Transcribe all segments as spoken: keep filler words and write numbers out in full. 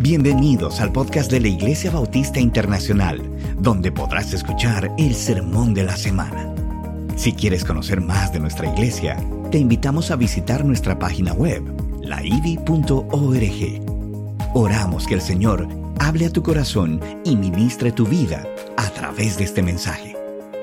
Bienvenidos al podcast de la Iglesia Bautista Internacional, donde podrás escuchar el sermón de la semana. Si quieres conocer más de nuestra iglesia, te invitamos a visitar nuestra página web, la i b i punto org. Oramos que el Señor hable a tu corazón y ministre tu vida a través de este mensaje.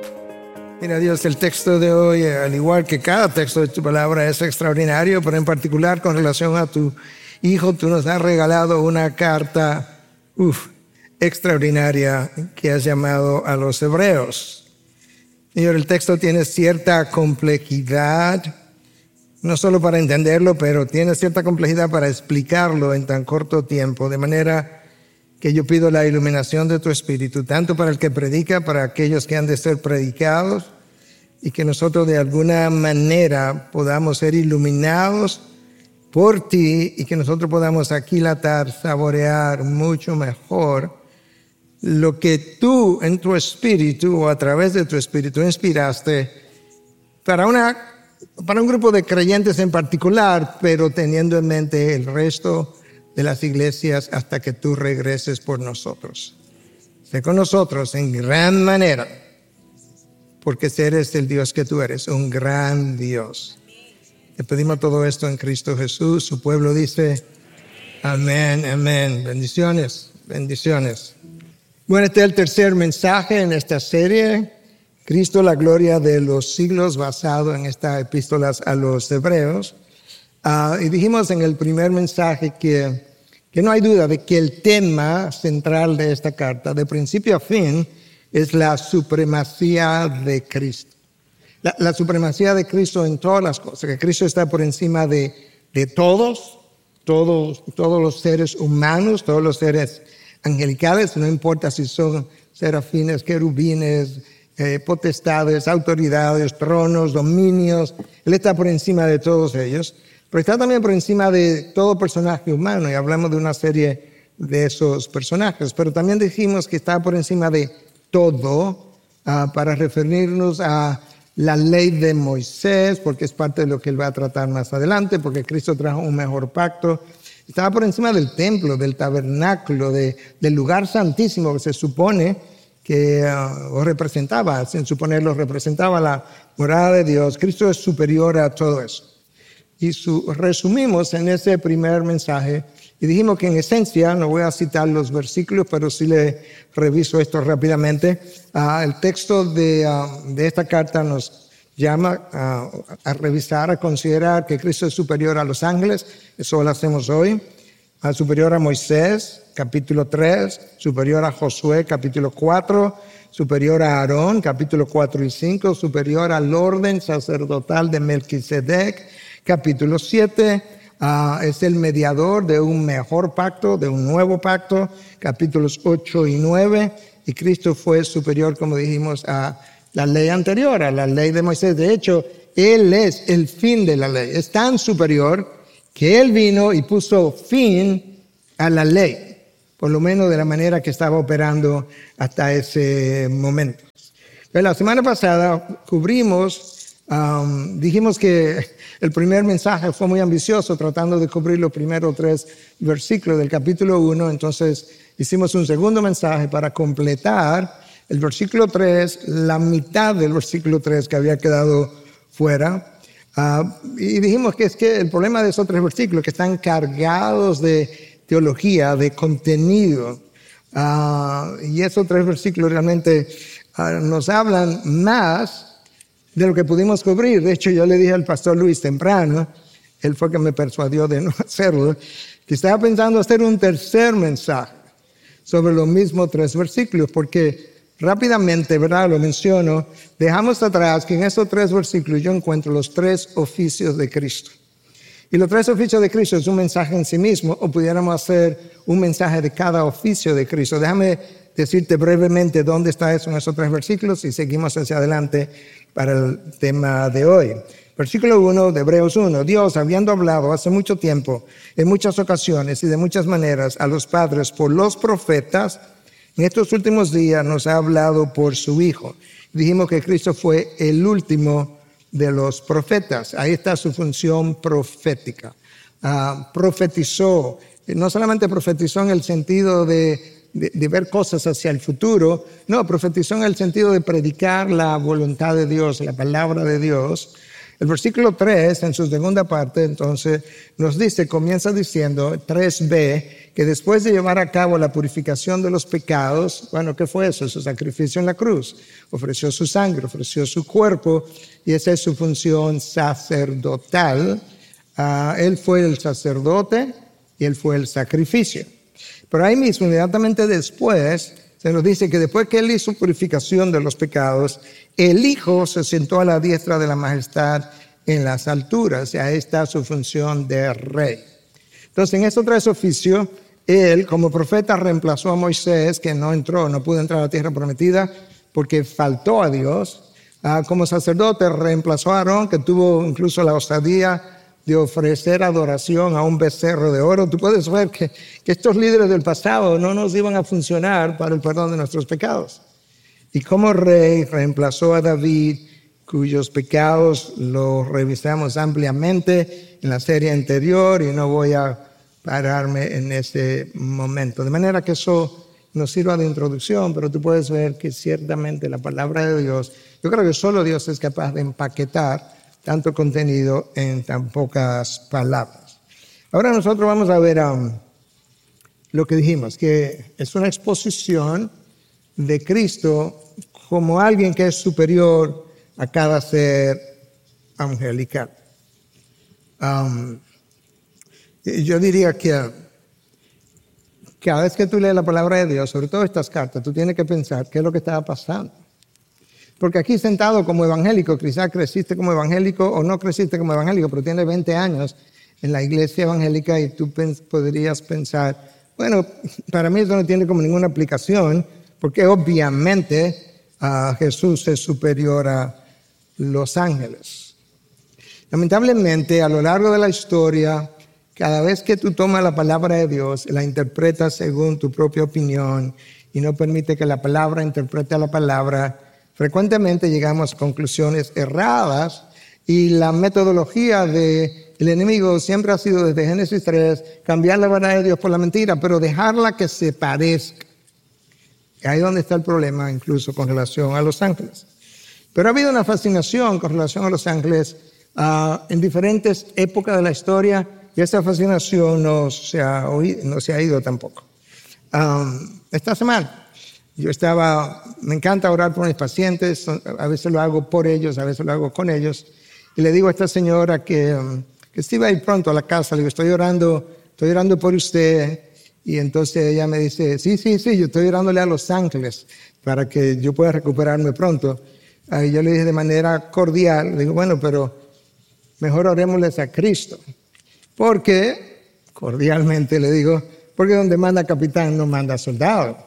Mira, Dios, el texto de hoy, al igual que cada texto de tu palabra, es extraordinario, pero en particular con relación a tu Hijo, tú nos has regalado una carta uf, extraordinaria que has llamado a los hebreos. Señor, el texto tiene cierta complejidad, no solo para entenderlo, pero tiene cierta complejidad para explicarlo en tan corto tiempo, de manera que yo pido la iluminación de tu Espíritu, tanto para el que predica, para aquellos que han de ser predicados, y que nosotros de alguna manera podamos ser iluminados por ti y que nosotros podamos aquilatar, saborear mucho mejor lo que tú en tu espíritu o a través de tu espíritu inspiraste para, una, para un grupo de creyentes en particular, pero teniendo en mente el resto de las iglesias hasta que tú regreses por nosotros. Sé con nosotros en gran manera, porque eres el Dios que tú eres, un gran Dios. Te pedimos todo esto en Cristo Jesús. Su pueblo dice, amén, amén. Bendiciones, bendiciones. Bueno, este es el tercer mensaje en esta serie, Cristo, la gloria de los siglos, basado en estas epístolas a los hebreos. Uh, y dijimos en el primer mensaje que, que no hay duda de que el tema central de esta carta, de principio a fin, es la supremacía de Cristo. La, la supremacía de Cristo en todas las cosas, que Cristo está por encima de, de todos, todos, todos los seres humanos, todos los seres angelicales, no importa si son serafines, querubines, eh, potestades, autoridades, tronos, dominios. Él está por encima de todos ellos, pero está también por encima de todo personaje humano, y hablamos de una serie de esos personajes, pero también dijimos que está por encima de todo, uh, para referirnos a la ley de Moisés, porque es parte de lo que él va a tratar más adelante, porque Cristo trajo un mejor pacto. Estaba por encima del templo, del tabernáculo, de, del lugar santísimo que se supone que uh, representaba, sin suponerlo, representaba la morada de Dios. Cristo es superior a todo eso. Y su, resumimos en ese primer mensaje y dijimos que en esencia, no voy a citar los versículos, pero sí le reviso esto rápidamente. Uh, el texto de, uh, de esta carta nos llama uh, a revisar, a considerar que Cristo es superior a los ángeles. Eso lo hacemos hoy. Uh, superior a Moisés, capítulo tres. Superior a Josué, capítulo cuatro. Superior a Aarón, capítulo cuatro y cinco. Superior al orden sacerdotal de Melquisedec, capítulo siete. Uh, es el mediador de un mejor pacto, de un nuevo pacto, capítulos ocho y nueve, y Cristo fue superior, como dijimos, a la ley anterior, a la ley de Moisés. De hecho, Él es el fin de la ley, es tan superior que Él vino y puso fin a la ley, por lo menos de la manera que estaba operando hasta ese momento. Pero la semana pasada cubrimos, um, dijimos que el primer mensaje fue muy ambicioso, tratando de cubrir los primeros tres versículos del capítulo uno. Entonces hicimos un segundo mensaje para completar el versículo tres, la mitad del versículo tres que había quedado fuera. Uh, y dijimos que es que el problema de esos tres versículos que están cargados de teología, de contenido. Uh, y esos tres versículos realmente uh, nos hablan más de lo que pudimos cubrir. De hecho, yo le dije al pastor Luis temprano, él fue que me persuadió de no hacerlo, que estaba pensando hacer un tercer mensaje sobre los mismos tres versículos, porque rápidamente, ¿verdad? Lo menciono, dejamos atrás que en esos tres versículos yo encuentro los tres oficios de Cristo. Y los tres oficios de Cristo es un mensaje en sí mismo, o pudiéramos hacer un mensaje de cada oficio de Cristo. Déjame decirte brevemente dónde está eso en esos tres versículos y seguimos hacia adelante para el tema de hoy. Versículo uno de Hebreos uno. Dios, habiendo hablado hace mucho tiempo, en muchas ocasiones y de muchas maneras a los padres por los profetas, en estos últimos días nos ha hablado por su Hijo. Dijimos que Cristo fue el último de los profetas. Ahí está su función profética. uh, profetizó. No solamente profetizó en el sentido de, de, de ver cosas hacia el futuro, no, profetizó en el sentido de predicar la voluntad de Dios, la palabra de Dios. El versículo tres, en su segunda parte, entonces, nos dice, comienza diciendo, tres b, que después de llevar a cabo la purificación de los pecados, bueno, ¿qué fue eso? Su sacrificio en la cruz. Ofreció su sangre, ofreció su cuerpo, y esa es su función sacerdotal. Uh, él fue el sacerdote y él fue el sacrificio. Pero ahí mismo, inmediatamente después, se nos dice que después que él hizo purificación de los pecados, el Hijo se sentó a la diestra de la majestad en las alturas. Y ahí está su función de rey. Entonces, en estos tres oficios, él como profeta reemplazó a Moisés, que no entró, no pudo entrar a la tierra prometida porque faltó a Dios. Uh, como sacerdote reemplazó a Aarón, que tuvo incluso la osadía de ofrecer adoración a un becerro de oro. Tú puedes ver que, que estos líderes del pasado no nos iban a funcionar para el perdón de nuestros pecados. Y como rey reemplazó a David, cuyos pecados los revisamos ampliamente en la serie anterior y no voy a pararme en este momento. De manera que eso nos sirva de introducción, pero tú puedes ver que ciertamente la palabra de Dios, yo creo que solo Dios es capaz de empaquetar tanto contenido en tan pocas palabras. Ahora nosotros vamos a ver um, lo que dijimos, que es una exposición de Cristo como alguien que es superior a cada ser angelical. Um, yo diría que cada vez que tú lees la palabra de Dios, sobre todo estas cartas, tú tienes que pensar qué es lo que estaba pasando. Porque aquí sentado como evangélico, quizás creciste como evangélico o no creciste como evangélico, pero tienes veinte años en la iglesia evangélica y tú pens- podrías pensar, bueno, para mí eso no tiene como ninguna aplicación, porque obviamente uh, Jesús es superior a los ángeles. Lamentablemente, a lo largo de la historia, cada vez que tú tomas la palabra de Dios, la interpretas según tu propia opinión y no permite que la palabra interprete a la palabra, frecuentemente llegamos a conclusiones erradas y la metodología del enemigo siempre ha sido desde Génesis tres, cambiar la verdad de Dios por la mentira, pero dejarla que se parezca. Ahí es donde está el problema, incluso con relación a los ángeles. Pero ha habido una fascinación con relación a los ángeles uh, en diferentes épocas de la historia y esa fascinación no se ha, oído, no se ha ido tampoco. Um, esta semana yo estaba, me encanta orar por mis pacientes, a veces lo hago por ellos, a veces lo hago con ellos, y le digo a esta señora que, que si iba a ir pronto a la casa, le digo, estoy orando, estoy orando por usted, y entonces ella me dice, sí, sí, sí, yo estoy orándole a los ángeles para que yo pueda recuperarme pronto. Y yo le dije de manera cordial, le digo, bueno, pero mejor orémosles a Cristo, porque, cordialmente le digo, porque donde manda capitán no manda soldado.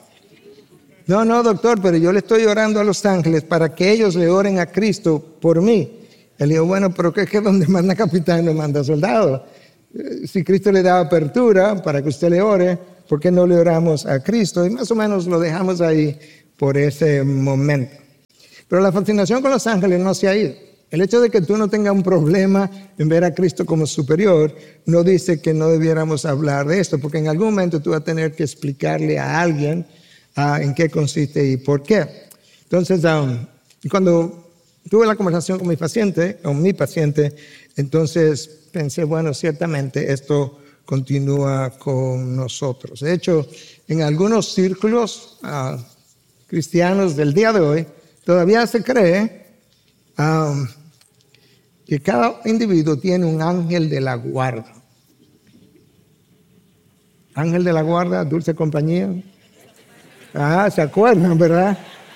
No, no, doctor, pero yo le estoy orando a los ángeles para que ellos le oren a Cristo por mí. Él dijo, bueno, pero ¿qué es que donde manda capitán no manda soldado? Si Cristo le da apertura para que usted le ore, ¿por qué no le oramos a Cristo? Y más o menos lo dejamos ahí por ese momento. Pero la fascinación con los ángeles no se ha ido. El hecho de que tú no tengas un problema en ver a Cristo como superior no dice que no debiéramos hablar de esto, porque en algún momento tú vas a tener que explicarle a alguien Uh, en qué consiste y por qué. Entonces, um, cuando tuve la conversación con mi paciente, con mi paciente, entonces pensé, bueno, ciertamente esto continúa con nosotros. De hecho, en algunos círculos uh, cristianos del día de hoy, todavía se cree um, que cada individuo tiene un ángel de la guarda. Ángel de la guarda, dulce compañía. Ah, ¿se acuerdan, verdad?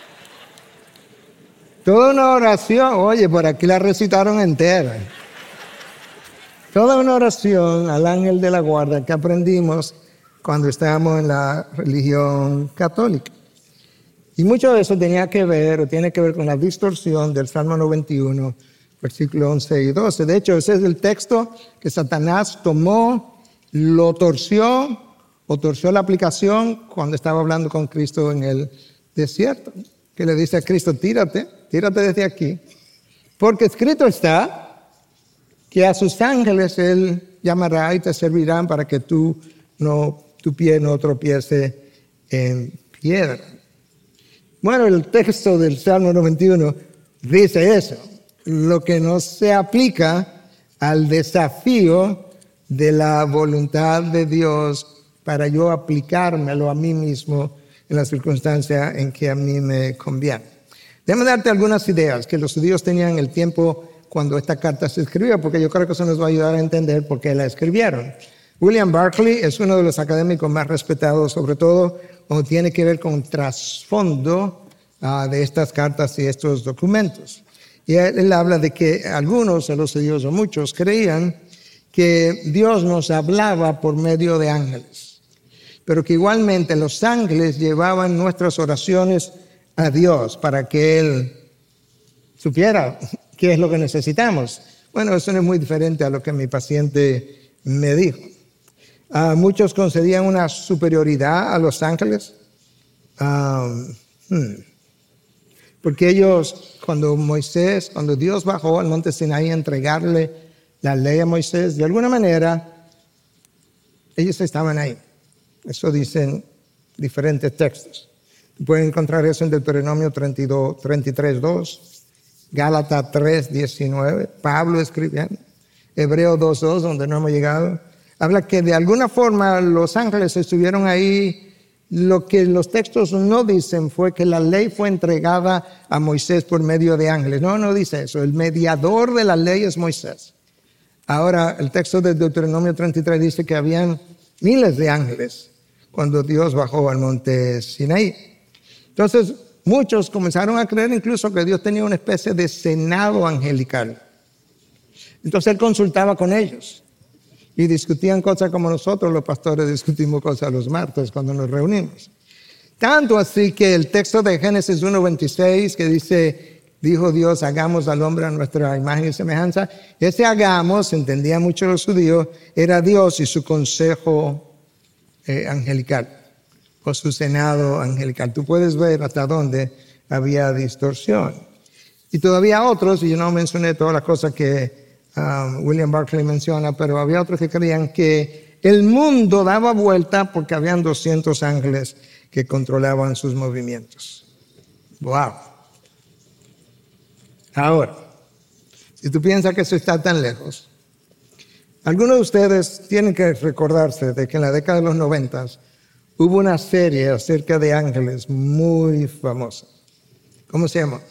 Toda una oración, oye, por aquí la recitaron entera. Toda una oración al ángel de la guarda que aprendimos cuando estábamos en la religión católica. Y mucho de eso tenía que ver, o tiene que ver con la distorsión del Salmo noventa y uno, versículos once y doce. De hecho, ese es el texto que Satanás tomó, lo torció, o torció la aplicación cuando estaba hablando con Cristo en el desierto, que le dice a Cristo, tírate, tírate desde aquí, porque escrito está que a sus ángeles Él llamará y te servirán para que tú no, tu pie no tropiece en piedra. Bueno, el texto del Salmo noventa y uno dice eso, lo que no se aplica al desafío de la voluntad de Dios para yo aplicármelo a mí mismo en la circunstancia en que a mí me conviene. Déjame darte algunas ideas que los judíos tenían en el tiempo cuando esta carta se escribió, porque yo creo que eso nos va a ayudar a entender por qué la escribieron. William Barclay es uno de los académicos más respetados, sobre todo cuando tiene que ver con el trasfondo uh, de estas cartas y estos documentos. Y él, él habla de que algunos de los judíos, o muchos, creían que Dios nos hablaba por medio de ángeles, pero que igualmente los ángeles llevaban nuestras oraciones a Dios para que Él supiera qué es lo que necesitamos. Bueno, eso no es muy diferente a lo que mi paciente me dijo. Uh, muchos concedían una superioridad a los ángeles, um, hmm. porque ellos, cuando Moisés, cuando Dios bajó al monte Sinaí a entregarle la ley a Moisés, de alguna manera, ellos estaban ahí. Eso dicen diferentes textos. Pueden encontrar eso en Deuteronomio treinta y tres dos, Gálatas tres diecinueve, Pablo escribiendo, Hebreos dos dos, donde no hemos llegado. Habla que de alguna forma los ángeles estuvieron ahí. Lo que los textos no dicen fue que la ley fue entregada a Moisés por medio de ángeles. No, no dice eso. El mediador de la ley es Moisés. Ahora, el texto de Deuteronomio treinta y tres dice que habían miles de ángeles cuando Dios bajó al monte Sinaí. Entonces, muchos comenzaron a creer incluso que Dios tenía una especie de senado angelical. Entonces, Él consultaba con ellos y discutían cosas como nosotros, los pastores, discutimos cosas los martes cuando nos reunimos. Tanto así que el texto de Génesis uno veintiséis que dice, dijo Dios, hagamos al hombre a nuestra imagen y semejanza. Ese hagamos, entendían mucho los judíos, era Dios y su consejo eh, angelical, o su senado angelical. Tú puedes ver hasta dónde había distorsión. Y todavía otros, y yo no mencioné todas las cosas que um, William Barclay menciona, pero había otros que creían que el mundo daba vuelta porque habían doscientos ángeles que controlaban sus movimientos. ¡Wow! Ahora, si tú piensas que eso está tan lejos, algunos de ustedes tienen que recordarse de que en la década de los noventas hubo una serie acerca de ángeles muy famosa. ¿Cómo se llama?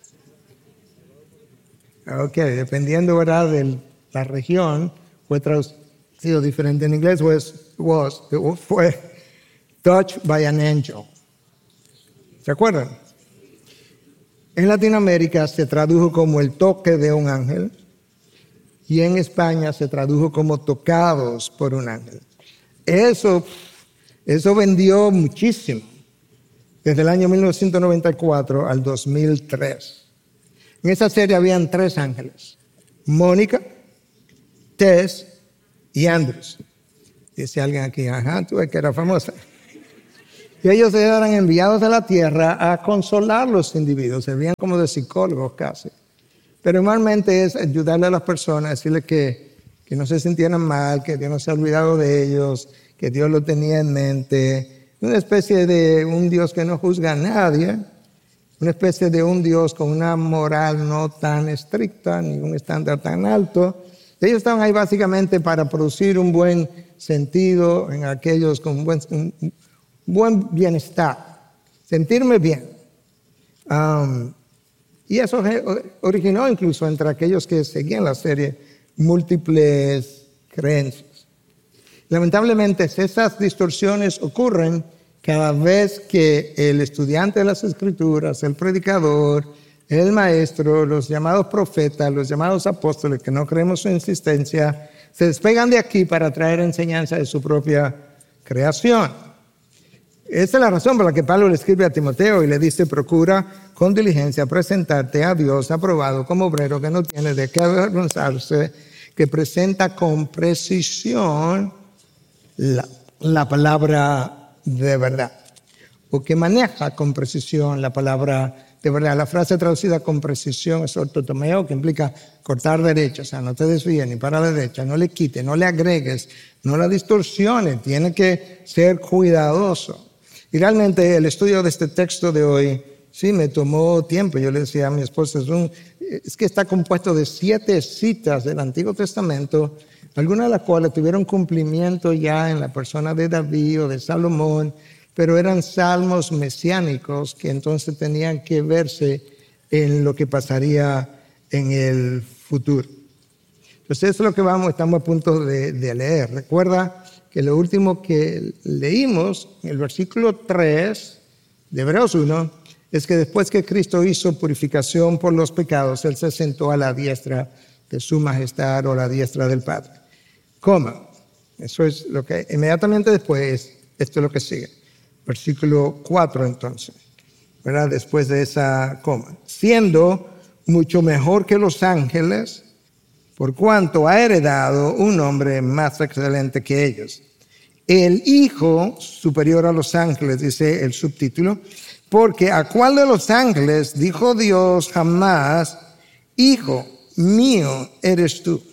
Ok, dependiendo, ¿verdad?, de la región, fue traducido diferente en inglés, was, was, fue Touched by an Angel. ¿Se acuerdan? En Latinoamérica se tradujo como el toque de un ángel y en España se tradujo como tocados por un ángel. Eso, eso vendió muchísimo desde el año mil novecientos noventa y cuatro al dos mil tres. En esa serie habían tres ángeles, Mónica, Tess y Andrews. Dice alguien aquí, ajá, tú ves que era famosa. Y ellos eran enviados a la tierra a consolar a los individuos, servían como de psicólogos casi. Pero normalmente es ayudarle a las personas, decirles que, que no se sintieran mal, que Dios no se ha olvidado de ellos, que Dios lo tenía en mente. Una especie de un Dios que no juzga a nadie, una especie de un Dios con una moral no tan estricta, ni un estándar tan alto. Ellos estaban ahí básicamente para producir un buen sentido en aquellos con un buen, un buen bienestar, sentirme bien. Um, y eso originó incluso entre aquellos que seguían la serie múltiples creencias. Lamentablemente esas distorsiones ocurren cada vez que el estudiante de las Escrituras, el predicador, el maestro, los llamados profetas, los llamados apóstoles, que no creemos su insistencia, se despegan de aquí para traer enseñanza de su propia creación. Esa es la razón por la que Pablo le escribe a Timoteo y le dice, procura con diligencia presentarte a Dios aprobado como obrero que no tiene de qué avergonzarse, que presenta con precisión la, la palabra de verdad, o que maneja con precisión la palabra de verdad. La frase traducida con precisión es ortotomeo, que implica cortar derecha, o sea, no te desvíes ni para la derecha, no le quites, no le agregues, no la distorsiones, tiene que ser cuidadoso. Y realmente el estudio de este texto de hoy, sí, me tomó tiempo. Yo le decía a mi esposa, es, un, es que está compuesto de siete citas del Antiguo Testamento, algunas de las cuales tuvieron cumplimiento ya en la persona de David o de Salomón, pero eran salmos mesiánicos que entonces tenían que verse en lo que pasaría en el futuro. Entonces eso es lo que vamos, estamos a punto de, de leer. Recuerda que lo último que leímos, en el versículo tres de Hebreos uno, es que después que Cristo hizo purificación por los pecados, Él se sentó a la diestra de su majestad o la diestra del Padre. Coma. Eso es lo que inmediatamente después, esto es lo que sigue. Versículo cuatro entonces, ¿verdad? Después de esa coma. Siendo mucho mejor que los ángeles, por cuanto ha heredado un nombre más excelente que ellos. El Hijo superior a los ángeles, dice el subtítulo, porque ¿a cuál de los ángeles dijo Dios jamás, Hijo mío eres tú?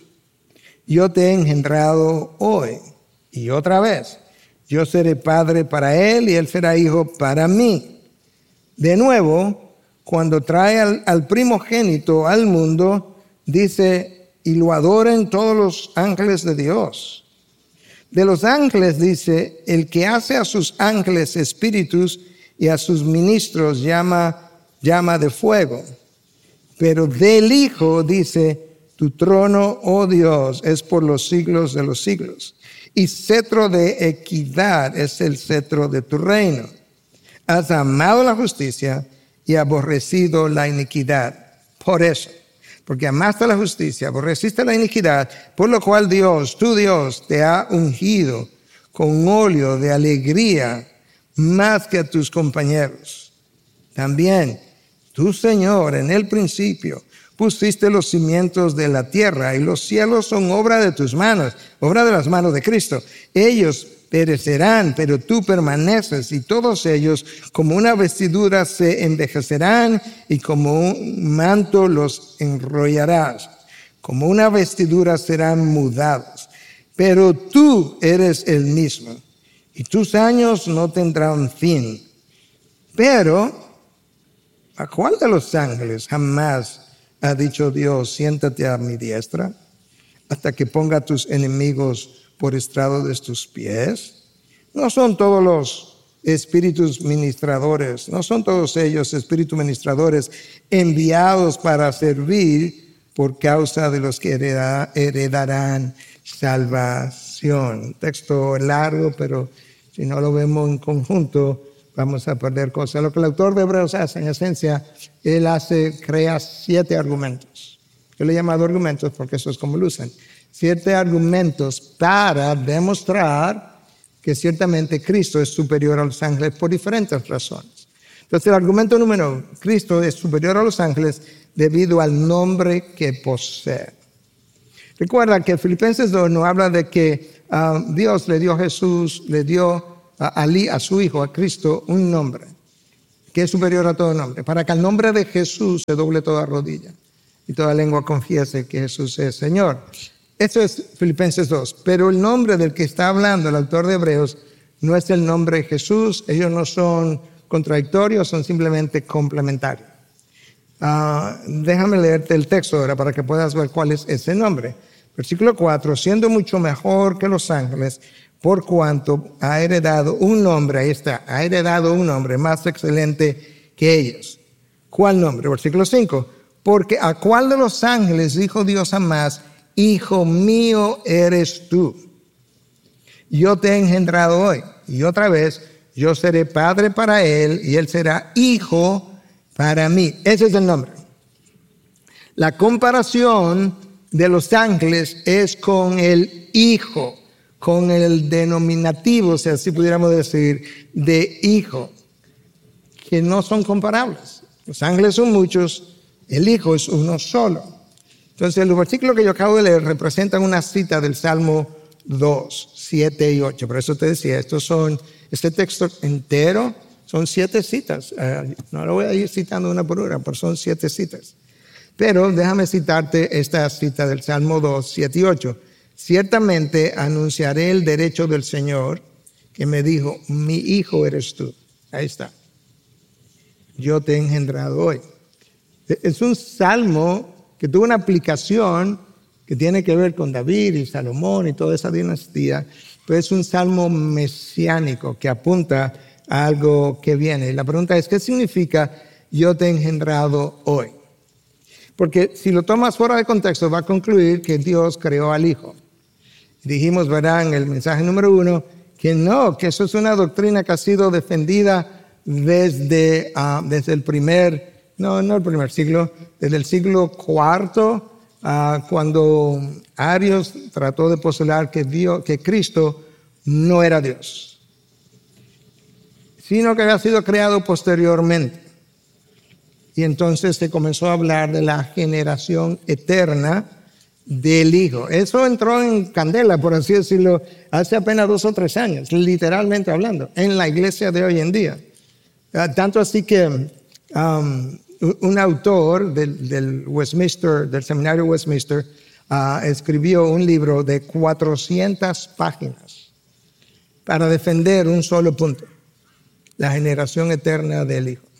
Yo te he engendrado hoy. Y otra vez, yo seré padre para él y él será hijo para mí. De nuevo, cuando trae al, al primogénito al mundo, dice, y lo adoren todos los ángeles de Dios. De los ángeles dice, el que hace a sus ángeles espíritus y a sus ministros llama, llama de fuego. Pero del Hijo dice, tu trono, oh Dios, es por los siglos de los siglos. Y cetro de equidad es el cetro de tu reino. Has amado la justicia y aborrecido la iniquidad. Por eso, porque amaste la justicia, aborreciste la iniquidad, por lo cual Dios, tu Dios, te ha ungido con óleo de alegría más que a tus compañeros. También, tu Señor, en el principio, pusiste los cimientos de la tierra y los cielos son obra de tus manos, obra de las manos de Cristo. Ellos perecerán, pero tú permaneces y todos ellos como una vestidura se envejecerán y como un manto los enrollarás. Como una vestidura serán mudados, pero tú eres el mismo y tus años no tendrán fin. Pero, ¿a cuál de los ángeles jamás ha dicho Dios, siéntate a mi diestra hasta que ponga a tus enemigos por estrado de tus pies? No son todos los espíritus ministradores, no son todos ellos espíritus ministradores enviados para servir por causa de los que heredarán salvación. Texto largo, pero si no lo vemos en conjunto, vamos a perder cosas. Lo que el autor de Hebreos hace, en esencia, él hace, crea siete argumentos. Yo le he llamado argumentos porque eso es como lo usan. Siete argumentos para demostrar que ciertamente Cristo es superior a los ángeles por diferentes razones. Entonces, el argumento número uno, Cristo es superior a los ángeles debido al nombre que posee. Recuerda que Filipenses dos nos habla de que uh, Dios le dio a Jesús, le dio a, a su Hijo, a Cristo, un nombre que es superior a todo nombre, para que al nombre de Jesús se doble toda rodilla y toda lengua confiese que Jesús es Señor. Eso es Filipenses dos, pero el nombre del que está hablando el autor de Hebreos no es el nombre de Jesús, ellos no son contradictorios, son simplemente complementarios. Uh, déjame leerte el texto ahora para que puedas ver cuál es ese nombre. Versículo cuatro, siendo mucho mejor que los ángeles, por cuanto ha heredado un nombre, ahí está, ha heredado un nombre más excelente que ellos. ¿Cuál nombre? Versículo cinco, porque a cuál de los ángeles dijo Dios jamás, Hijo mío eres tú, yo te he engendrado hoy, y otra vez, yo seré padre para él, y él será hijo para mí. Ese es el nombre. La comparación de los ángeles es con el hijo, con el denominativo, o sea, si pudiéramos decir, de hijo, que no son comparables. Los ángeles son muchos, el hijo es uno solo. Entonces, los versículos que yo acabo de leer representan una cita del Salmo dos, siete y ocho. Por eso te decía, estos son, este texto entero Son siete citas. Uh, no lo voy a ir citando una por una, pero son siete citas. Pero déjame citarte esta cita del Salmo dos, siete y ocho. Ciertamente anunciaré el derecho del Señor que me dijo, mi hijo eres tú. Ahí está. Yo te he engendrado hoy. Es un salmo que tuvo una aplicación que tiene que ver con David y Salomón y toda esa dinastía, pero es un salmo mesiánico que apunta a algo que viene. Y la pregunta es, ¿qué significa yo te he engendrado hoy? Porque si lo tomas fuera de contexto, va a concluir que Dios creó al Hijo. Dijimos, ¿verdad?, en el mensaje número uno, que no, que eso es una doctrina que ha sido defendida desde, uh, desde el primer, no, no el primer siglo, desde el siglo cuarto, uh, cuando Arius trató de postular que, Dios, que Cristo no era Dios, sino que había sido creado posteriormente. Y entonces se comenzó a hablar de la generación eterna del Hijo. Eso entró en candela, por así decirlo, hace apenas dos o tres años, literalmente hablando, en la iglesia de hoy en día. Uh, tanto así que um, un autor del, del Westminster, del seminario Westminster, uh, escribió un libro de cuatrocientas páginas para defender un solo punto, la generación eterna del Hijo.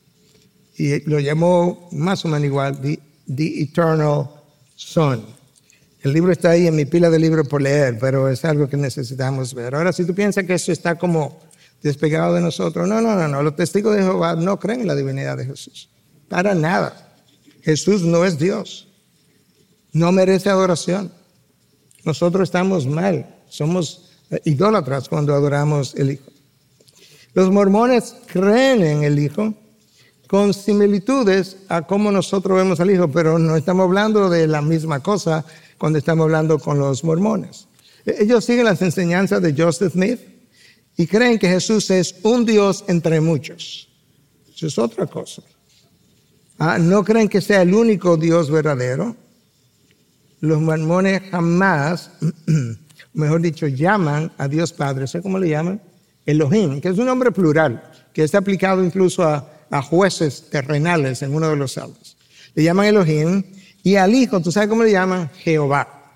Y lo llamó más o menos igual, The, the Eternal Son. El libro está ahí en mi pila de libros por leer, pero es algo que necesitamos ver. Ahora, si tú piensas que eso está como despegado de nosotros, no, no, no, no. Los testigos de Jehová no creen en la divinidad de Jesús. Para nada. Jesús no es Dios. No merece adoración. Nosotros estamos mal. Somos idólatras cuando adoramos el Hijo. Los mormones creen en el Hijo con similitudes a cómo nosotros vemos al Hijo, pero no estamos hablando de la misma cosa cuando estamos hablando con los mormones. Ellos siguen las enseñanzas de Joseph Smith y creen que Jesús es un Dios entre muchos. Eso es otra cosa. Ah, no creen que sea el único Dios verdadero. Los mormones jamás, mejor dicho, llaman a Dios Padre. ¿Sabes cómo le llaman? Elohim, que es un nombre plural, que está aplicado incluso a, a jueces terrenales en uno de los salmos. Le llaman Elohim. Y al Hijo, ¿tú sabes cómo le llaman? Jehová.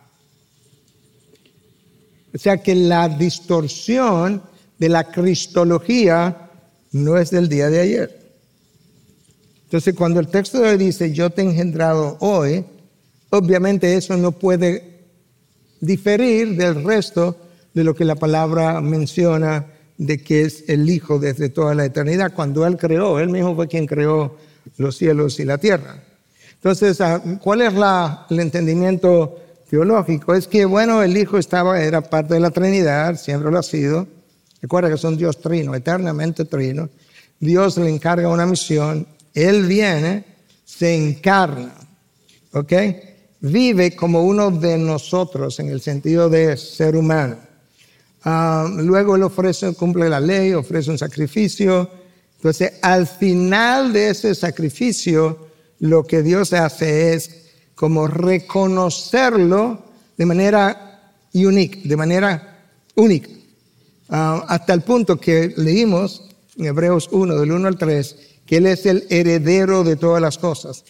O sea que la distorsión de la cristología no es del día de ayer. Entonces, cuando el texto de hoy dice, yo te he engendrado hoy, obviamente eso no puede diferir del resto de lo que la palabra menciona de que es el Hijo desde toda la eternidad. Cuando Él creó, Él mismo fue quien creó los cielos y la tierra. Entonces, ¿cuál es la, el entendimiento teológico? Es que, bueno, el Hijo estaba, era parte de la Trinidad, siempre lo ha sido. Recuerda que son Dios trino, eternamente trino. Dios le encarga una misión. Él viene, se encarna, ¿ok? Vive como uno de nosotros en el sentido de ser humano. Uh, luego Él ofrece, cumple la ley, ofrece un sacrificio. Entonces, al final de ese sacrificio, lo que Dios hace es como reconocerlo de manera única, de manera única. Uh, hasta el punto que leímos en Hebreos uno, del uno al tres, que Él es el heredero de todas las cosas.